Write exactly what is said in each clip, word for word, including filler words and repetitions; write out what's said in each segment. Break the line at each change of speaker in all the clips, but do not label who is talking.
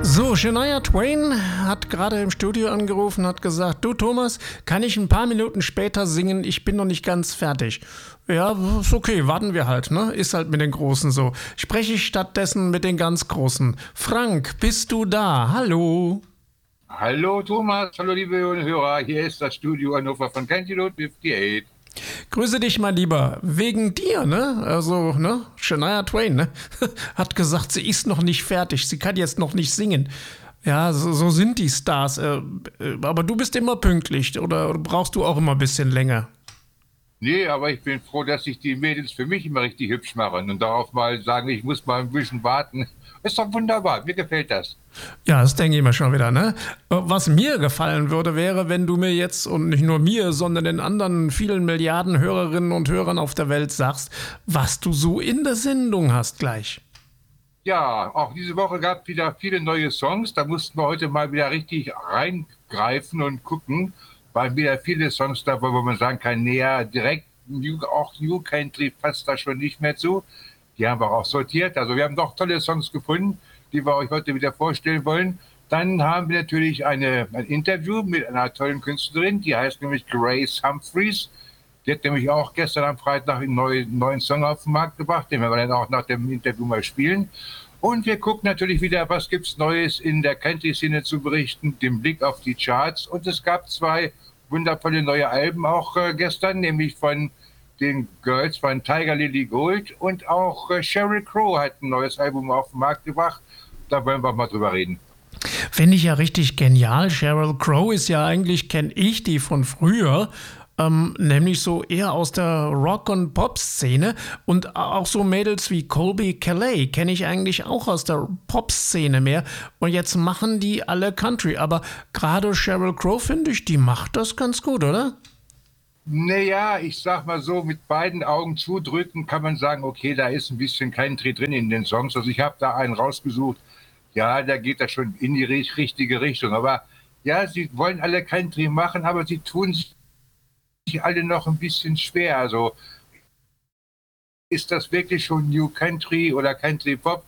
So, Shania Twain hat gerade im Studio angerufen, hat gesagt, du Thomas, kann ich ein paar Minuten später singen? Ich bin noch nicht ganz fertig. Ja, ist okay, warten wir halt, ne? Ist halt mit den Großen so. Spreche ich stattdessen mit den ganz Großen. Frank, bist du da? Hallo.
Hallo Thomas, hallo liebe Hörer, hier ist das Studio Hannover von Candidates achtundfünfzig.
Grüße dich mal lieber, wegen dir, ne? Also, ne? Shania Twain, ne? Hat gesagt, sie ist noch nicht fertig, sie kann jetzt noch nicht singen. Ja, so, so sind die Stars. Äh, äh, aber du bist immer pünktlich, oder brauchst du auch immer ein bisschen länger?
Nee, aber ich bin froh, dass sich die Mädels für mich immer richtig hübsch machen und darauf mal sagen, ich muss mal ein bisschen warten. Ist doch wunderbar, mir gefällt das.
Ja, das denke ich mir schon wieder, ne? Was mir gefallen würde, wäre, wenn du mir jetzt, und nicht nur mir, sondern den anderen vielen Milliarden Hörerinnen und Hörern auf der Welt sagst, was du so in der Sendung hast gleich.
Ja, auch diese Woche gab es wieder viele neue Songs. Da mussten wir heute mal wieder richtig reingreifen und gucken, weil wieder viele Songs da, wo man sagen kann, näher direkt, New, auch New Country passt da schon nicht mehr zu. Die haben wir auch sortiert. Also wir haben doch tolle Songs gefunden, die wir euch heute wieder vorstellen wollen. Dann haben wir natürlich eine, ein Interview mit einer tollen Künstlerin, die heißt nämlich Grace Humphreys. Die hat nämlich auch gestern am Freitag einen neuen, neuen Song auf den Markt gebracht, den wir dann auch nach dem Interview mal spielen. Und wir gucken natürlich wieder, was gibt's Neues in der Country-Szene zu berichten, den Blick auf die Charts. Und es gab zwei wundervolle neue Alben auch äh, gestern, nämlich von den Girls von Tiger Lily Gold, und auch äh, Sheryl Crow hat ein neues Album auf den Markt gebracht. Da wollen wir mal drüber reden.
Finde ich ja richtig genial. Sheryl Crow ist ja eigentlich, kenne ich die von früher, ähm, nämlich so eher aus der Rock- und Pop-Szene, und auch so Mädels wie Colby Calais kenne ich eigentlich auch aus der Pop-Szene mehr, und jetzt machen die alle Country, aber gerade Sheryl Crow, finde ich, die macht das ganz gut, oder?
Naja, ich sag mal so, mit beiden Augen zudrücken kann man sagen, okay, da ist ein bisschen Country drin in den Songs. Also ich habe da einen rausgesucht, ja, da geht das schon in die richtige Richtung. Aber ja, sie wollen alle Country machen, aber sie tun sich alle noch ein bisschen schwer. Also ist das wirklich schon New Country oder Country Pop?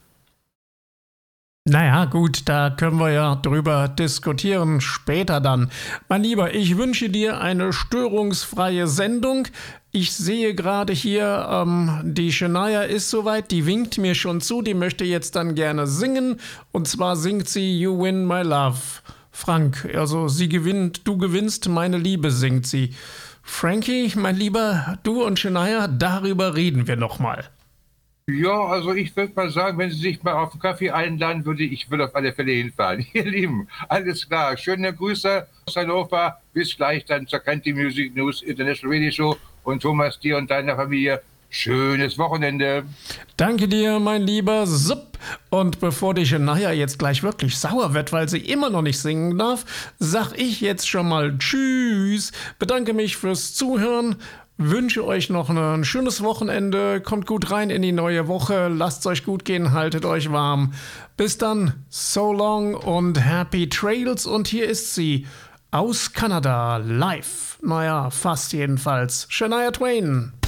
Naja, gut, da können wir ja drüber diskutieren, später dann. Mein Lieber, ich wünsche dir eine störungsfreie Sendung. Ich sehe gerade hier, ähm, die Shania ist soweit, die winkt mir schon zu, die möchte jetzt dann gerne singen. Und zwar singt sie You Win My Love. Frank, also sie gewinnt, du gewinnst meine Liebe, singt sie. Frankie, mein Lieber, du und Shania, darüber reden wir nochmal.
Ja, also ich würde mal sagen, wenn Sie sich mal auf einen Kaffee einladen würde, ich würde auf alle Fälle hinfahren. Ihr Lieben, alles klar. Schöne Grüße aus Hannover. Bis gleich dann zur Country Music News International Radio Show. Und Thomas, dir und deiner Familie, schönes Wochenende.
Danke dir, mein lieber Sup. Und bevor die Shania jetzt gleich wirklich sauer wird, weil sie immer noch nicht singen darf, sag ich jetzt schon mal Tschüss. Bedanke mich fürs Zuhören. Wünsche euch noch ein schönes Wochenende, kommt gut rein in die neue Woche, lasst es euch gut gehen, haltet euch warm. Bis dann, so long und happy trails, und hier ist sie, aus Kanada, live, naja, fast jedenfalls, Shania Twain.